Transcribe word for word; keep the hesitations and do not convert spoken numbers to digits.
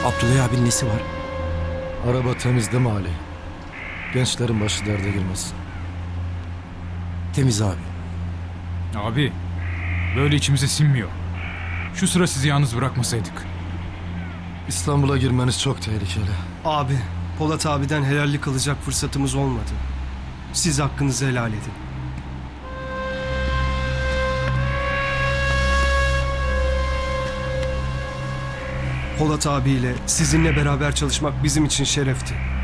Abdullah abinin nesi var? Araba temiz değil mi Ali? Gençlerin başı derde girmesin. Temiz abi. Abi, böyle içimize sinmiyor. Şu sıra sizi yalnız bırakmasaydık. İstanbul'a girmeniz çok tehlikeli. Abi, Polat abiden helallik alacak fırsatımız olmadı. Siz hakkınızı helal edin. Polat abiyle sizinle beraber çalışmak bizim için şerefti.